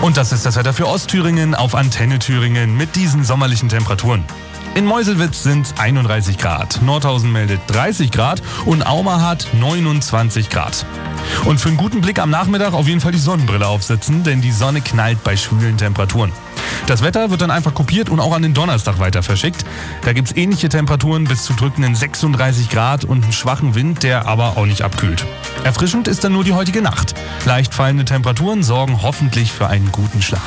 Und das ist das Wetter für Ostthüringen auf Antenne Thüringen mit diesen sommerlichen Temperaturen. In Meuselwitz sind es 31 Grad, Nordhausen meldet 30 Grad und Auma hat 29 Grad. Und für einen guten Blick am Nachmittag auf jeden Fall die Sonnenbrille aufsetzen, denn die Sonne knallt bei schwülen Temperaturen. Das Wetter wird dann einfach kopiert und auch an den Donnerstag weiter verschickt. Da gibt es ähnliche Temperaturen bis zu drückenden 36 Grad und einen schwachen Wind, der aber auch nicht abkühlt. Erfrischend ist dann nur die heutige Nacht. Leicht fallende Temperaturen sorgen hoffentlich für einen guten Schlaf.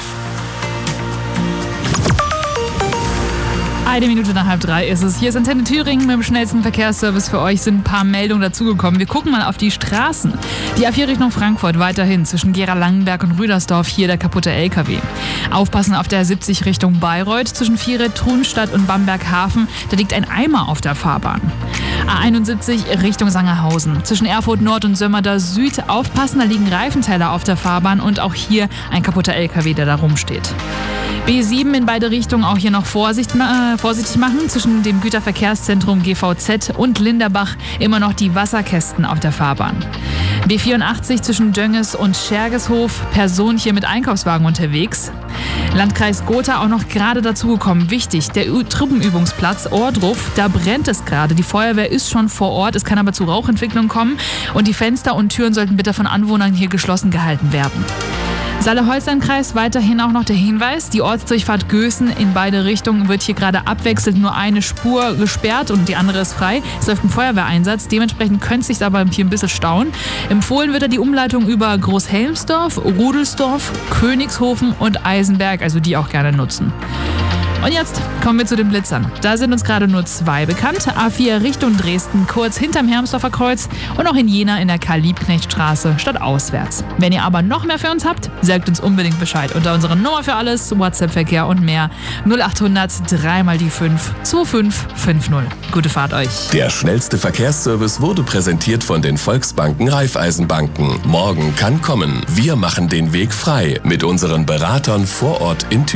1:02 ist es. Hier ist Antenne Thüringen mit dem schnellsten Verkehrsservice für euch. Sind ein paar Meldungen dazugekommen. Wir gucken mal auf die Straßen. Die A4 Richtung Frankfurt weiterhin zwischen Gera-Langenberg und Rüdersdorf. Hier der kaputte LKW. Aufpassen auf der 70 Richtung Bayreuth zwischen Vieret, Trunstadt und Bamberg-Hafen. Da liegt ein Eimer auf der Fahrbahn. A71 Richtung Sangerhausen. Zwischen Erfurt Nord und Sömmerda Süd. Aufpassen, da liegen Reifenteile auf der Fahrbahn und auch hier ein kaputter LKW, der da rumsteht. B7 in beide Richtungen auch hier noch vorsichtig machen. Zwischen dem Güterverkehrszentrum GVZ und Linderbach immer noch die Wasserkästen auf der Fahrbahn. B84 zwischen Dönges und Schergeshof. Person hier mit Einkaufswagen unterwegs. Landkreis Gotha auch noch gerade dazugekommen. Wichtig, der Truppenübungsplatz Ohrdruf, da brennt es gerade. Die Feuerwehr ist schon vor Ort, es kann aber zu Rauchentwicklung kommen. Und die Fenster und Türen sollten bitte von Anwohnern hier geschlossen gehalten werden. Saale-Holstein-Kreis weiterhin auch noch der Hinweis, die Ortsdurchfahrt Gößen in beide Richtungen wird hier gerade abwechselnd nur eine Spur gesperrt und die andere ist frei. Es läuft ein Feuerwehreinsatz, dementsprechend könnte es sich aber hier ein bisschen stauen. Empfohlen wird die Umleitung über Großhelmsdorf, Rudelsdorf, Königshofen und Eisenberg, also die auch gerne nutzen. Und jetzt kommen wir zu den Blitzern. Da sind uns gerade nur 2 bekannt. A4 Richtung Dresden, kurz hinterm Hermsdorfer Kreuz und auch in Jena in der Karl-Liebknecht-Straße stadtauswärts. Wenn ihr aber noch mehr für uns habt, sagt uns unbedingt Bescheid unter unserer Nummer für alles, WhatsApp-Verkehr und mehr 0800 3 mal die 5 2550. Gute Fahrt euch. Der schnellste Verkehrsservice wurde präsentiert von den Volksbanken Raiffeisenbanken. Morgen kann kommen. Wir machen den Weg frei mit unseren Beratern vor Ort in Thüringen.